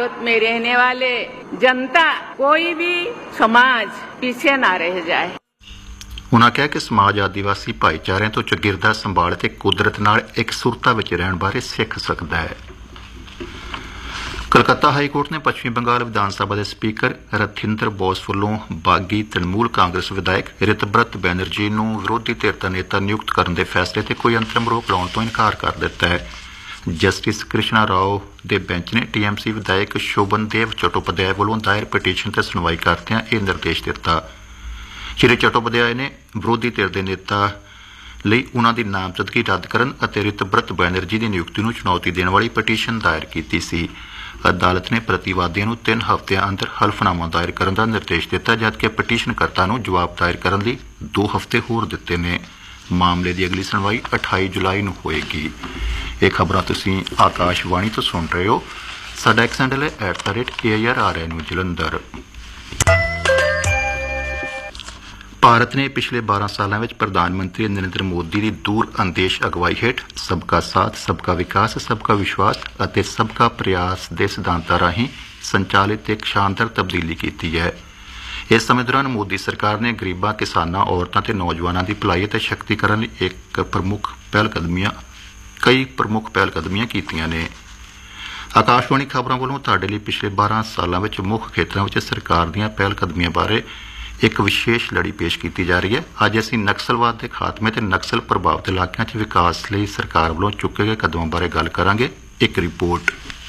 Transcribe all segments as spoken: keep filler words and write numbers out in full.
भारत में रहने वाले जनता कोई भी समाज पीछे ना रह जाए। उन्होंने कहा कि समाज आदिवासी भाईचारे तो चौगिरदा संभाल ते कुदरत नाल इकसुरता विच रहण बारे सीख सकता है। कलकत्ता हाईकोर्ट ने पश्चिमी बंगाल विधान सभा के स्पीकर रथिंदर बोस वालों बागी तृणमूल कांग्रेस विधायक रितब्रत बैनर्जी नूं विरोधी धिर दा नेता नियुक्त करने के फैसले ते कोई अंतरिम रोक लाउण तो इनकार कर दिता है। जस्टिस कृष्णा राव के बेंच ने टीएमसी विधायक शोभन देव चट्टोपाध्याय वालों दायर पटीशन ते सुनवाई करदिआं यह निर्देश दिता। श्री चट्टोपाध्याय ने विरोधी धिर के नेता ਲਈ उन्हां दी नामजदगी रद्द करन अते रितब्रत बैनर्जी की नियुक्ति नूं चुनौती देने वाली पटीशन दायर की सी। अदालत ने प्रतिवादियों नूं तीन हफ्तिਆਂ अंदर हल्फनामा दायर करने का निर्देश दिता, जबकि पटीशनकर्ता नूं जवाब दायर करने लई दो हफ्ते होर दिते ने। मामले की अगली सुनवाई अठाई जुलाई नूं होएगी। ये खबरां तुसीं आकाशवाणी तो सुन रहे हो। साडा एक्स हैंडल है at the rate A I R are N Jalandhar. Bharat ने पिछले बारह सालों में प्रधानमंत्री नरेंद्र मोदी की दूर अंदेश अगवाई हेठ सबका साथ सबका विकास सबका विश्वास और सबका प्रयास के सिद्धांतां राहीं संचालित एक शानदार तब्दीली की है। इस समय दौरान मोदी सरकार ने गरीबां किसानां औरतां ते नौजवानों की भलाई ते शक्तिकरण लई एक प्रमुख पहलकदमियां कई प्रमुख पहलकदमियां कीतियां ने। आकाशवाणी खबरों वालों तुहाडे लई पिछले बारह सालों में मुख्य खेत्रों में सरकार दीआं पहलकदमियां बारे एक विशेष लड़ी पेश की जा रही है। अज असीं नक्सलवाद के खात्मे ते नक्सल प्रभावित इलाकों च विकास लई सरकार वालों चुके गए कदमों बारे गल करांगे। एक रिपोर्ट।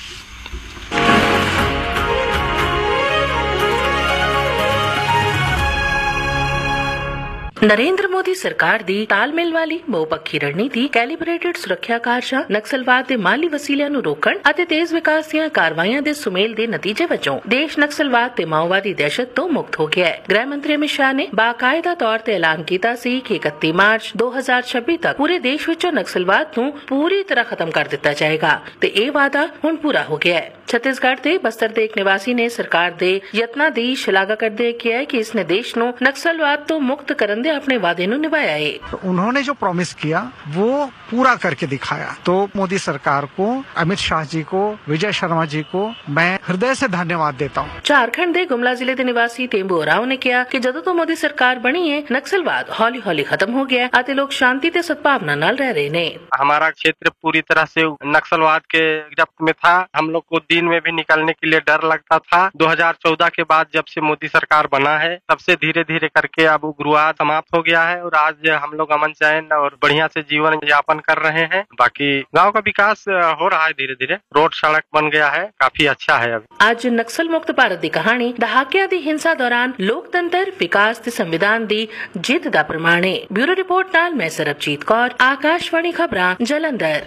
नरेंद्र मोदी सरकार दी तालमेल वाली बहुपक्षी रणनीति कैलिब्रेटेड सुरक्षा कारजां नक्सलवाद दे माली वसीलिਆਂ ਨੂੰ ਰੋਕਣ ਅਤੇ ਤੇਜ਼ ਵਿਕਾਸ ਦੀਆਂ ਕਾਰਵਾਈਆਂ ਦੇ ਸੁਮੇਲ ਦੇ ਨਤੀਜੇ ਵਜੋਂ ਦੇਸ਼ ਨਕਸਲਵਾਦ ਤੇ ਮਾਓਵਾਦੀ ਦਹਿਸ਼ਤ ਤੋਂ ਮੁਕਤ ਹੋ ਗਿਆ ਹੈ। ਗ੍ਰਹਿ ਮੰਤਰੀ ਅਮਿਤ ਸ਼ਾਹ ਨੇ ਬਾਕਾਇਦਾ ਤੌਰ ਤੇ ਐਲਾਨ ਕੀਤਾ ਸੀ ਕਿ ਇਕੱਤੀ ਮਾਰਚ ਦੋ ਹਜ਼ਾਰ ਛੱਬੀ ਤੱਕ ਪੂਰੇ ਦੇਸ਼ ਵਿੱਚੋਂ ਨਕਸਲਵਾਦ ਨੂੰ ਪੂਰੀ ਤਰ੍ਹਾਂ ਖਤਮ ਕਰ ਦਿੱਤਾ ਜਾਏਗਾ ਤੇ ਇਹ ਵਾਅਦਾ ਹੁਣ ਪੂਰਾ ਹੋ ਗਿਆ ਹੈ। छत्तीसगढ़ के बस्तर के एक निवासी ने सरकार के यत्नां दी शलाघा करते किया है कि इसने देश को नक्सलवाद तो मुक्त करने दे अपने वादे नूं निभाया है। तो उन्होंने जो प्रॉमिस किया वो पूरा करके दिखाया। तो मोदी सरकार को, अमित शाह जी को, विजय शर्मा जी को मैं हृदय से धन्यवाद देता हूँ। झारखंड के गुमला जिले के निवासी तेंबू ओराव ने कहा कि जदों तो मोदी सरकार बनी है नक्सलवाद हौली हौली खत्म हो गया है लोग शांति ते सद्भावना नाल रह रहे ने। हमारा क्षेत्र पूरी तरह से नक्सलवाद के गिरफ्त में था। हम लोग को दिन में भी निकलने के लिए डर लगता था। दो हज़ार चौदह के बाद जब से मोदी सरकार बना है तब से धीरे धीरे करके अब उग्रवाद समाप्त हो गया है और आज हम लोग अमन चैन और बढ़िया से जीवन यापन कर रहे हैं। बाकी गांव का विकास हो रहा है धीरे धीरे, रोड सड़क बन गया है, काफी अच्छा है। अभी आज नक्सल मुक्त भारत की कहानी दहाकिਆਂ ਦੀ ਹਿੰਸਾ दौरान लोकतंत्र विकास ਤੇ संविधान ਦੀ ਜਿੱਤ ਦਾ ਪ੍ਰਮਾਣ ਹੈ। ब्यूरो रिपोर्ट ਨਾਲ मैं सरबजीत कौर, आकाशवाणी खबरां जलंधर।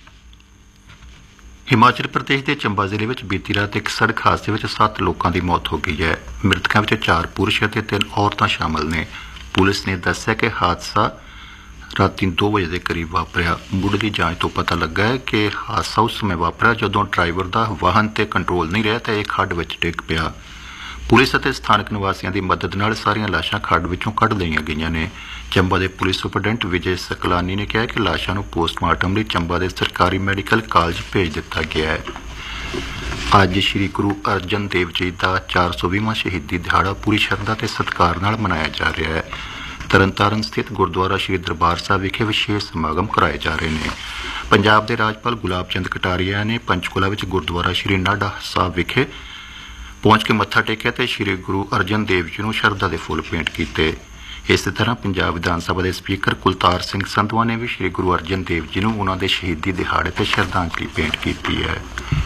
हिमाचल प्रदेश के चंबा जिले में बीती रात एक सड़क हादसे में सत्त लोगों की मौत हो गई है। मृतकों में चार पुरुष और तीन औरतां शामिल ने। पुलिस ने दस्सिया कि हादसा राती दो बजे के करीब वापरिया। मुड़ की जांच तो पता लगा है कि हादसा उस समय वापरिया जदों ड्राइवर का वाहन ते कंट्रोल नहीं रहा तो एक खड्ड विच डिग पिया। पुलिस और स्थानक निवासियों की मदद नाल सारियां लाशां खड्ड विचों कढ लईआं गईआं ने। चंबा के पुलिस सुपरडेंट विजय सकलानी ने कहा कि लाशां नूं पोस्टमार्टम लई चंबा के सरकारी मैडिकल कॉलेज भेज दिता गया है। अज श्री गुरु अर्जन देव जी का चार सौ बीवां शहीदी दिहाड़ा पूरी शरधा ते सत्कार नाल मनाया जा रहा है। तरनताਰਨ स्थित गुरुद्वारा श्री दरबार साहिब विखे विशेष समागम कराए जा रहे हैं। पंजाब के राज्यपाल गुलाब चंद कटारिया ने पंचकुला विच गुरुद्वारा श्री नाडा साहिब विखे पहुंच के मत्था टेकिया ते श्री गुरु अर्जन देव जी नूं शरधा दे फुल भेंट कीते। इस तरह पंजाब विधान सभा के स्पीकर कुलतार सिंह संधवा ने भी श्री गुरु अर्जन देव जी नूं उन्हां दे शहीदी दिहाड़े ते श्रद्धांजलि भेंट की है।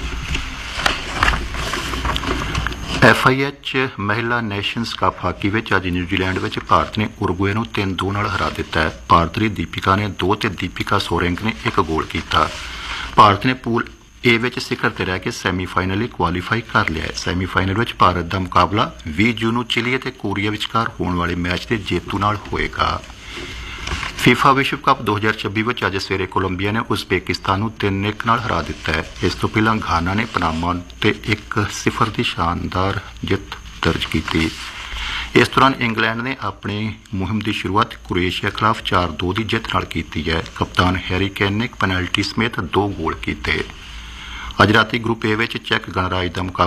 एफ आई एच महिला नेशनस कप हाकी में अज न्यूजीलैंड में भारत ने उरुग्वे नूं तीन दो नाल हरा दिता है। भारत की दीपिका ने दो ते दीपिका सोरेंग ने एक गोल किया। भारत ने पूल ए विच सिखर ते रह के सैमीफाइनल क्वालीफाई कर लिया है। सैमीफाइनल में भारत का मुकाबला बीस जून नूं चिली ते कोरिया विचकार होने वाले मैच के जेतू नाल होएगा। फीफा विश्व कप दो हज़ार छब्बीस में अज सवेरे कोलंबिया ने उज़बेकिस्तान नूं तीन एक नाल हरा दिता है। इस तो पहला घाना ने पनामा ते एक सिफर की शानदार जित दर्ज की। इस दौरान इंग्लैंड ने अपनी मुहिम की शुरुआत क्रोएशिया खिलाफ चार दो की जित नाल की है। कप्तान हैरी केन ने पेनल्टी समेत दो गोल किए। अज राती ग्रुप ए चैक गणराज का मुकाबला